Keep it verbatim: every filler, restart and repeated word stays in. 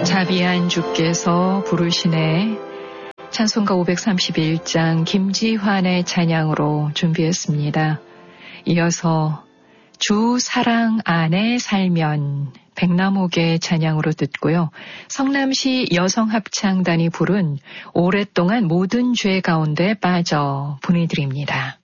자비한 주께서 부르시네. 찬송가 오백삼십일 장 김지환의 찬양으로 준비했습니다. 이어서 주 사랑 안에 살면 백남옥의 찬양으로 듣고요. 성남시 여성합창단이 부른 오랫동안 모든 죄 가운데 빠져 보내드립니다.